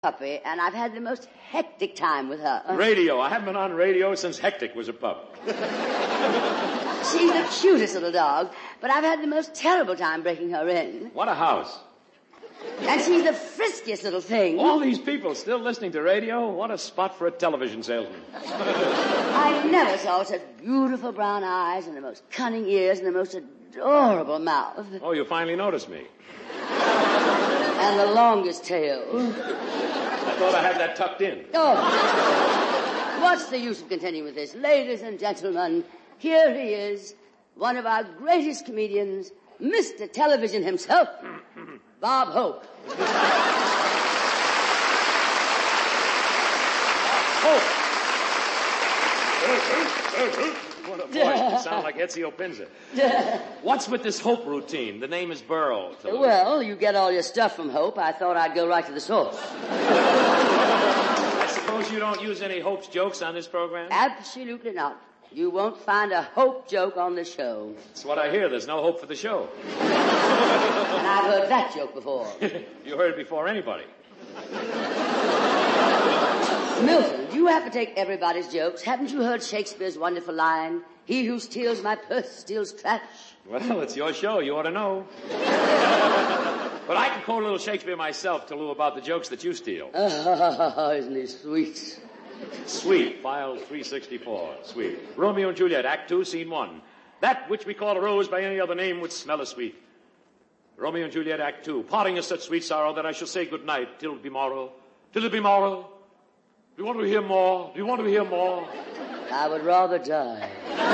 puppy, and I've had the most hectic time with her. Radio. I haven't been on radio since Hectic was a pup. She's the cutest little dog, but I've had the most terrible time breaking her in. What a house. And she's the friskiest little thing. All these people still listening to radio? What a spot for a television salesman. I never saw such beautiful brown eyes and the most cunning ears and the most adorable mouth. Oh, you finally noticed me. And the longest tail. I thought I had that tucked in. Oh. What's the use of continuing with this? Ladies and gentlemen, here he is, one of our greatest comedians, Mr. Television himself, Bob Hope. What a voice. You sound like Ezio Pinza. What's with this Hope routine? The name is Burl. Well, you get all your stuff from Hope. I thought I'd go right to the source. I suppose you don't use any Hope's jokes on this program? Absolutely not. You won't find a Hope joke on the show. That's what I hear. There's no hope for the show. And I've heard that joke before. You heard it before anybody. Milton, you have to take everybody's jokes. Haven't you heard Shakespeare's wonderful line, "He who steals my purse steals trash"? Well, it's your show. You ought to know. But I can quote a little Shakespeare myself to Lou about the jokes that you steal. Isn't he sweet? Sweet, file 364. Sweet. Romeo and Juliet, Act 2, Scene 1. That which we call a rose by any other name would smell as sweet. Romeo and Juliet, Act 2. Parting is such sweet sorrow that I shall say good night till it be morrow. Till it be morrow. Do you want to hear more? Do you want to hear more? I would rather die.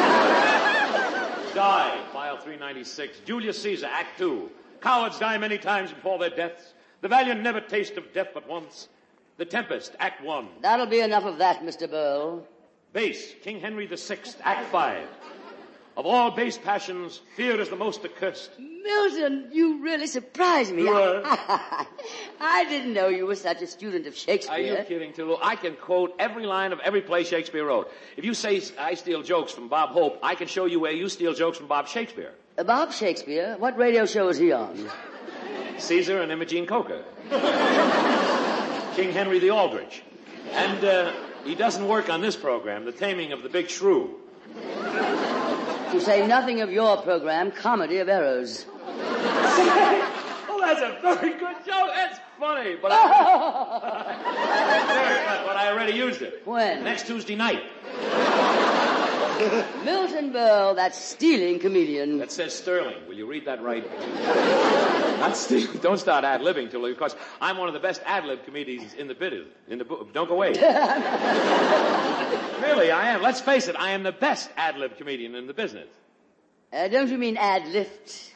Die, file 396. Julius Caesar, Act 2. Cowards die many times before their deaths. The valiant never taste of death but once. The Tempest, Act 1. That'll be enough of that, Mr. Burl. Base, King Henry VI, Act 5. Of all base passions, fear is the most accursed. Milton, you really surprised me. I didn't know you were such a student of Shakespeare. Are you kidding, Tulu? I can quote every line of every play Shakespeare wrote. If you say I steal jokes from Bob Hope, I can show you where you steal jokes from Bob Shakespeare. Bob Shakespeare? What radio show is he on? Caesar and Imogene Coca. King Henry the Aldrich. And he doesn't work on this program, The Taming of the Big Shrew. To say nothing of your program, Comedy of Errors. Oh, that's a very good joke. That's funny, but but I already used it. When? Next Tuesday night. Milton Berle, that stealing comedian. That says Sterling. Will you read that right? Not stealing. Don't start ad-libbing, Tilly, because I'm one of the best ad-lib comedians in the business. Don't go away. Really, I am. Let's face it, I am the best ad-lib comedian in the business. Don't you mean ad-lift?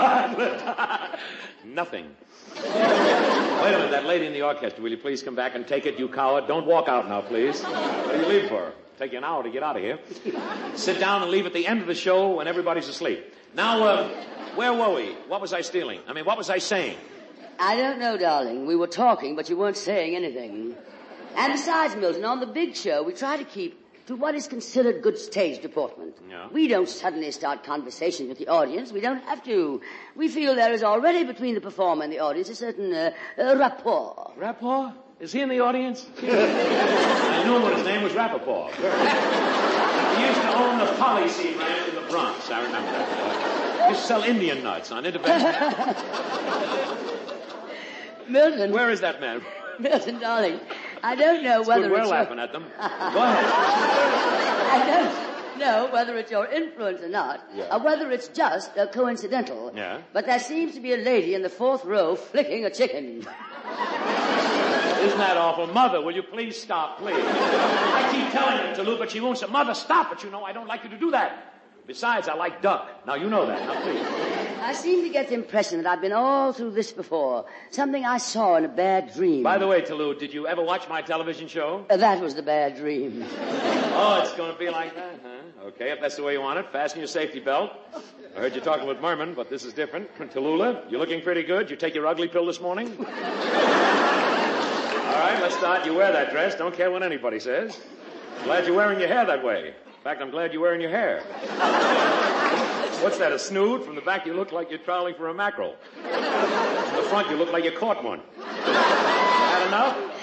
Nothing. Wait a minute, that lady in the orchestra, will you please come back and take it, you coward? Don't walk out now, please. What are you leaving for? Take you an hour to get out of here. Sit down and leave at the end of the show when everybody's asleep. Now, where were we? What was I stealing? What was I saying? I don't know, darling. We were talking, but you weren't saying anything. And besides, Milton, on the big show, we try to keep to what is considered good stage deportment. Yeah. We don't suddenly start conversations with the audience. We don't have to. We feel there is already between the performer and the audience a certain rapport. Rapport? Is he in the audience? I knew him when his name was Rappaport. He used to own the Polyseed Ranch in the Bronx, I remember that. He used to sell Indian nuts on Independence. Milton. Where is that man? Milton, darling, I don't know whether we're laughing at them. Go ahead. I don't know whether it's your influence or not, or whether it's just coincidental. Yeah. But there seems to be a lady in the fourth row flicking a chicken. Isn't that awful? Mother, will you please stop, please? I keep telling her to, Lou, but she won't say, Mother, stop it. You know, I don't like you to do that. Besides, I like duck. Now, you know that. Now, please. I seem to get the impression that I've been all through this before. Something I saw in a bad dream. By the way, Toulouse, did you ever watch my television show? That was the bad dream. Oh, it's going to be like that, huh? Okay, if that's the way you want it, fasten your safety belt. I heard you talking with Merman, but this is different. Tallulah, you're looking pretty good. You take your ugly pill this morning? All right, let's start. You wear that dress. Don't care what anybody says. Glad you're wearing your hair that way. In fact, I'm glad you're wearing your hair. What's that, a snood? From the back, you look like you're troweling for a mackerel. From the front, you look like you caught one. That enough?